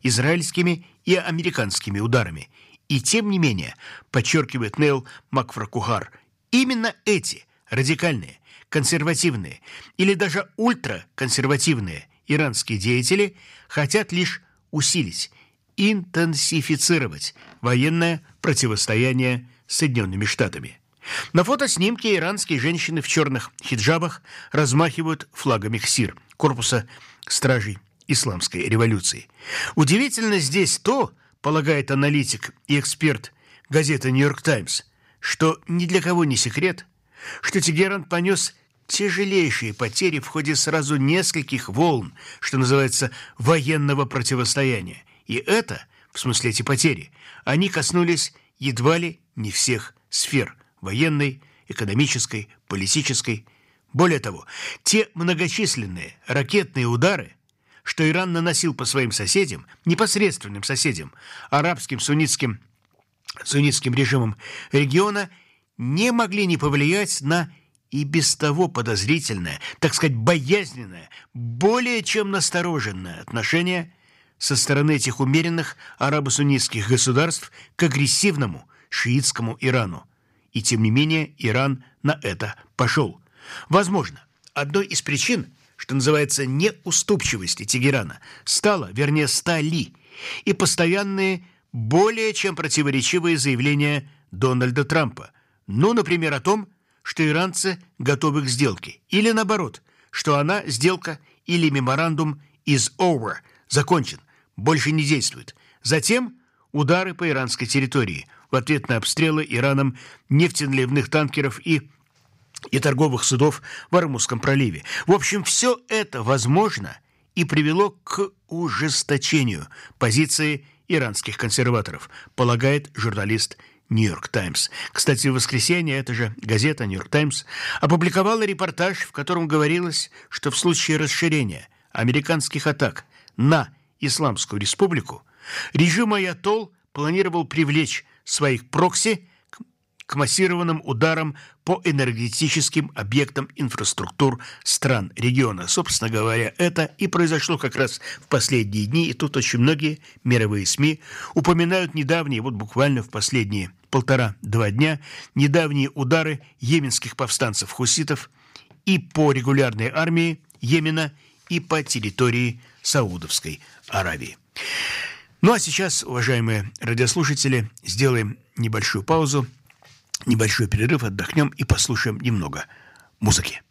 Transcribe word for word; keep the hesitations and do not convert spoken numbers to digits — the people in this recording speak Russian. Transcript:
израильскими и американскими ударами. И тем не менее, подчеркивает Нейл Макфракухар, именно эти радикальные, консервативные или даже ультраконсервативные иранские деятели хотят лишь усилить, интенсифицировать военное противостояние с Соединенными Штатами. На фотоснимке иранские женщины в черных хиджабах размахивают флагами КСИР, корпуса стражей исламской революции. Удивительно здесь то, полагает аналитик и эксперт газеты «Нью-Йорк Таймс», что ни для кого не секрет, что Тегеран понес тяжелейшие потери в ходе сразу нескольких волн, что называется, военного противостояния. И это, в смысле эти потери, они коснулись едва ли не всех сфер – военной, экономической, политической. Более того, те многочисленные ракетные удары, что Иран наносил по своим соседям, непосредственным соседям, арабским суннитским, суннитским режимам региона, не могли не повлиять на и без того подозрительное, так сказать, боязненное, более чем настороженное отношение со стороны этих умеренных арабо-суннитских государств к агрессивному шиитскому Ирану. И тем не менее Иран на это пошел. Возможно, одной из причин, что называется, неуступчивости Тегерана, стало, вернее, стали и постоянные, более чем противоречивые заявления Дональда Трампа. Ну, например, о том, что иранцы готовы к сделке, или наоборот, что она, сделка или меморандум is over, закончен, больше не действует. Затем удары по иранской территории в ответ на обстрелы Ираном нефтеналивных танкеров и, и торговых судов в Ормузском проливе. В общем, все это возможно и привело к ужесточению позиции иранских консерваторов, полагает журналист «Нью-Йорк Таймс». Кстати, в воскресенье эта же газета «Нью-Йорк Таймс» опубликовала репортаж, в котором говорилось, что в случае расширения американских атак на Исламскую Республику режим аятолл планировал привлечь своих прокси к, к массированным ударам по энергетическим объектам инфраструктур стран региона. Собственно говоря, это и произошло как раз в последние дни, и тут очень многие мировые СМИ упоминают недавние, вот буквально в последние полтора-два дня, недавние удары йеменских повстанцев-хуситов и по регулярной армии Йемена, и по территории Саудовской Аравии. Ну а сейчас, уважаемые радиослушатели, сделаем небольшую паузу, небольшой перерыв, отдохнем и послушаем немного музыки.